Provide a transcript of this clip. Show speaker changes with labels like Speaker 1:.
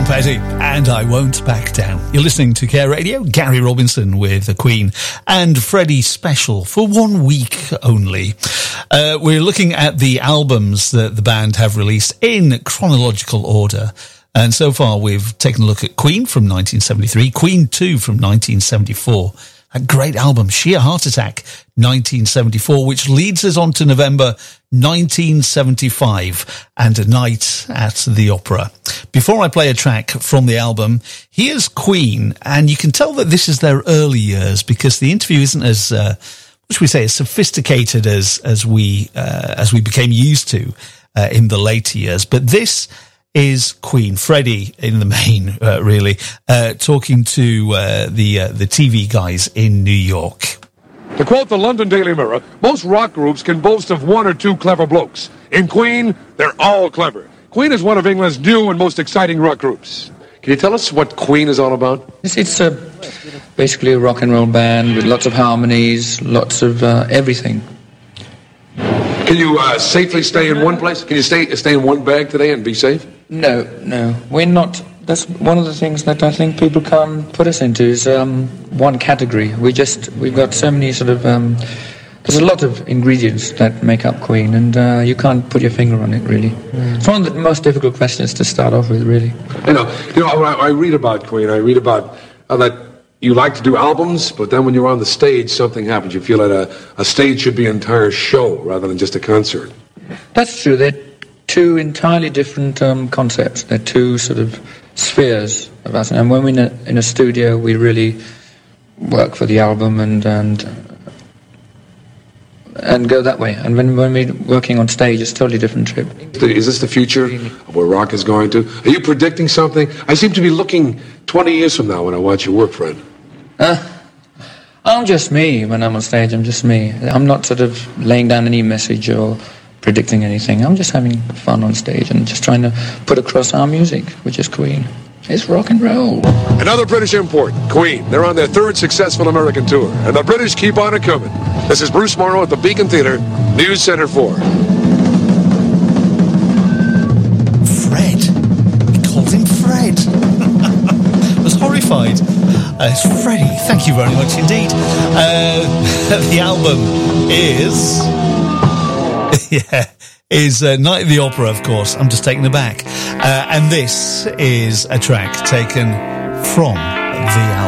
Speaker 1: Petty, and I Won't Back Down. You're listening to Care Radio, Gary Robinson with the Queen and Freddie Special for 1 week only. We're looking at the albums that the band have released in chronological order. And so far we've taken a look at Queen from 1973, Queen 2 from 1974. A great album, Sheer Heart Attack, 1974, which leads us on to November 1975 and A Night at the Opera. Before I play a track from the album, here's Queen, and you can tell that this is their early years because the interview isn't as, what should we say, as sophisticated as we became used to in the later years. But this is Queen, Freddie in the main, really, talking to the TV guys in New York.
Speaker 2: To quote the London Daily Mirror, most rock groups can boast of one or two clever blokes. In Queen, they're all clever. Queen is one of England's new and most exciting rock groups. Can you tell us what Queen is all about?
Speaker 3: It's basically a rock and roll band with lots of harmonies, lots of everything.
Speaker 2: Can you safely stay in one place? Can you stay in one bag today and be safe?
Speaker 3: No, we're not. That's one of the things that I think people can't put us into is one category. We've got so many sort of. There's a lot of ingredients that make up Queen, and you can't put your finger on it really. It's one of the most difficult questions to start off with, really.
Speaker 2: You know, I read about Queen. I read about that you like to do albums, but then when you're on the stage, something happens. You feel that a stage should be an entire show rather than just a concert.
Speaker 3: That's true. They're two entirely different concepts. They're two sort of spheres of us. And when we're in a studio, we really work for the album and go that way. And when we're working on stage, it's a totally different trip.
Speaker 2: Is this the future of where rock is going to? Are you predicting something? I seem to be looking 20 years from now when I watch your work, Fred.
Speaker 3: I'm just me. When I'm on stage, I'm just me. I'm not sort of laying down any message or predicting anything. I'm just having fun on stage and just trying to put across our music, which is Queen. It's rock and roll.
Speaker 2: Another British import, Queen. They're on their third successful American tour, and the British keep on it coming. This is Bruce Morrow at the Beacon Theatre, News Center 4.
Speaker 1: Fred. He called him Fred. I was horrified. It's Freddie. Thank you very much indeed. The album is... is Night at the Opera, of course. I'm just taken aback. And this is a track taken from the album.